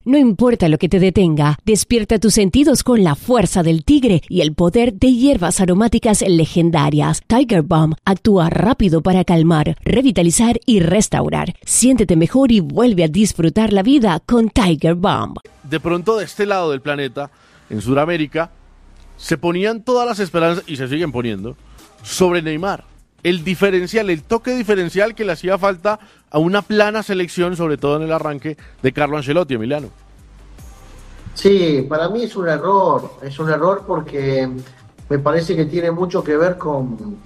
No importa lo que te detenga, despierta tus sentidos con la fuerza del tigre y el poder de hierbas aromáticas legendarias. Tiger Balm actúa rápido para calmar, revitalizar y restaurar. Siéntete mejor y vuelve a disfrutar la vida con Tiger Balm. De pronto, de este lado del planeta, en Sudamérica, se ponían todas las esperanzas, y se siguen poniendo, sobre Neymar. El diferencial, el toque diferencial que le hacía falta a una plana selección, sobre todo en el arranque de Carlo Ancelotti, Emiliano. Sí, para mí es un error porque me parece que tiene mucho que ver con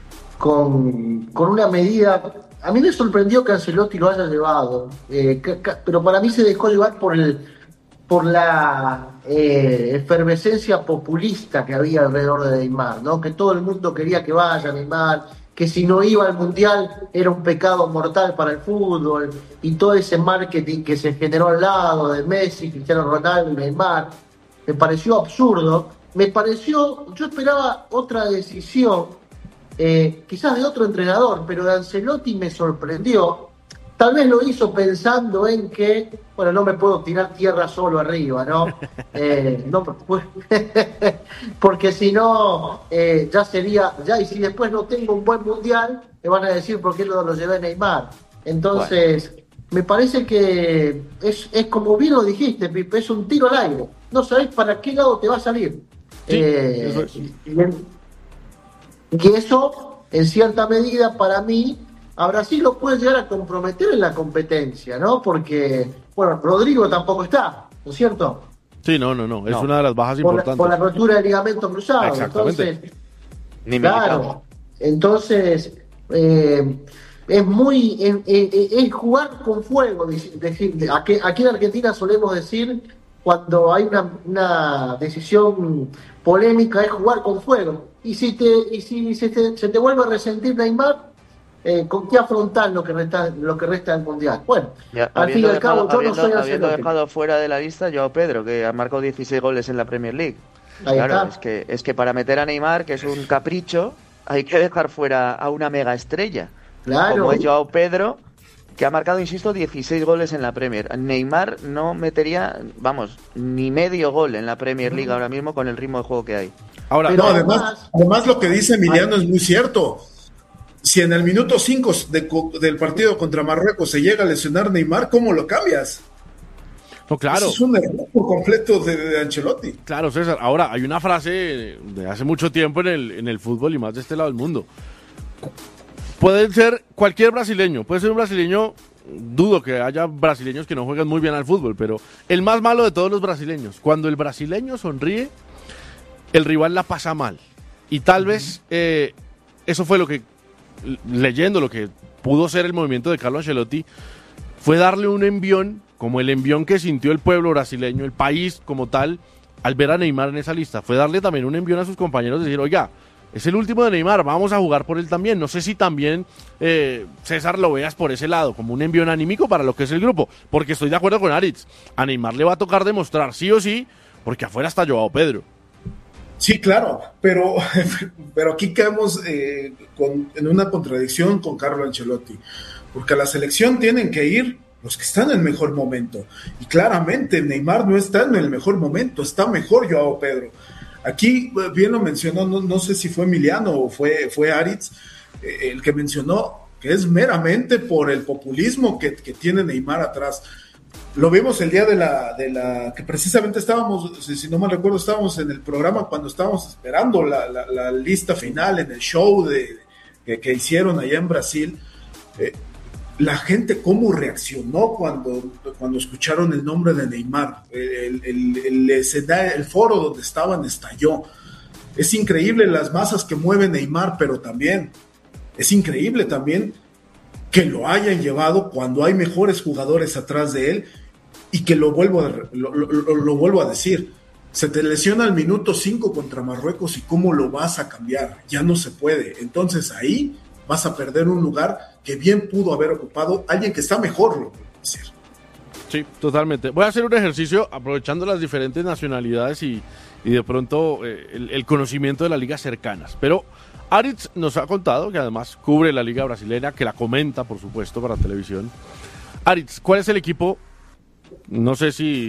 una medida. A mí me sorprendió que Ancelotti lo haya llevado, pero para mí se dejó llevar por la efervescencia populista que había alrededor de Neymar, ¿no? Que todo el mundo quería que vaya Neymar, que si no iba al Mundial era un pecado mortal para el fútbol, y todo ese marketing que se generó al lado de Messi, Cristiano Ronaldo y Neymar, me pareció absurdo. Yo esperaba otra decisión, quizás de otro entrenador, pero de Ancelotti me sorprendió. Tal vez lo hizo pensando en que, bueno, no me puedo tirar tierra solo arriba, ¿no? Porque si no, y si después no tengo un buen mundial, me van a decir por qué no lo llevé a Neymar. Entonces, Me parece que es como bien lo dijiste, Pipe, es un tiro al aire. No sabés para qué lado te va a salir. Sí, eso es. Y eso, en cierta medida, para mí, a Brasil lo puede llegar a comprometer en la competencia, ¿no? Porque, bueno, Rodrigo tampoco está, ¿no es cierto? Sí, no. Es una de las bajas importantes. Por la rotura del ligamento cruzado. Exactamente. Entonces, claro. Entonces, es muy. Es jugar con fuego. Aquí en Argentina solemos decir, cuando hay una decisión polémica, es jugar con fuego. Y si se te vuelve a resentir Neymar, ¿con qué afrontar lo que resta del Mundial? Bueno, ya, al fin y al cabo, yo no soy habiendo Ancelotti. dejado fuera de la lista Joao Pedro, que ha marcado 16 goles en la Premier League. Ahí Claro, está. es que para meter a Neymar, que es un capricho, hay que dejar fuera a una mega estrella. Claro. Como es Joao Pedro, que ha marcado, insisto, 16 goles en la Premier. Neymar no metería, ni medio gol en la Premier League ahora mismo con el ritmo de juego que hay. Ahora, Pero además lo que dice Emiliano es muy cierto. Si en el minuto 5 del partido contra Marruecos se llega a lesionar Neymar, ¿cómo lo cambias? no, claro. Eso es un error por completo de Ancelotti. Claro, César. Ahora, hay una frase de hace mucho tiempo en el fútbol y más de este lado del mundo. Puede ser cualquier brasileño, puede ser un brasileño, dudo que haya brasileños que no juegan muy bien al fútbol, pero el más malo de todos los brasileños, cuando el brasileño sonríe, el rival la pasa mal. Y tal vez eso fue lo que, leyendo lo que pudo ser el movimiento de Carlo Ancelotti, fue darle un envión, como el envión que sintió el pueblo brasileño, el país como tal, al ver a Neymar en esa lista. Fue darle también un envión a sus compañeros, decir, oiga, es el último de Neymar, vamos a jugar por él también. No sé si también, César, lo veas por ese lado, como un envión anímico para lo que es el grupo, porque estoy de acuerdo con Aritz, a Neymar le va a tocar demostrar sí o sí, porque afuera está Joao Pedro. Sí, claro, pero aquí caemos en una contradicción con Carlo Ancelotti, porque a la selección tienen que ir los que están en el mejor momento, y claramente Neymar no está en el mejor momento, está mejor Joao Pedro. Aquí bien lo mencionó, no sé si fue Emiliano o fue Aritz, el que mencionó que es meramente por el populismo que tiene Neymar atrás. Lo vimos el día de la que precisamente estábamos, si no mal recuerdo, estábamos en el programa cuando estábamos esperando la lista final en el show que hicieron allá en Brasil. La gente cómo reaccionó cuando escucharon el nombre de Neymar. El foro donde estaban estalló. Es increíble las masas que mueve Neymar, pero también es increíble también que lo hayan llevado cuando hay mejores jugadores atrás de él, y que lo vuelvo a decir, se te lesiona al minuto 5 contra Marruecos, y cómo lo vas a cambiar, ya no se puede. Entonces ahí vas a perder un lugar que bien pudo haber ocupado alguien que está mejor, lo puedo decir. Sí, totalmente. Voy a hacer un ejercicio aprovechando las diferentes nacionalidades y de pronto el conocimiento de las ligas cercanas. Pero Aritz nos ha contado que además cubre la liga brasileña, que la comenta, por supuesto, para televisión. Aritz, ¿cuál es el equipo? No sé si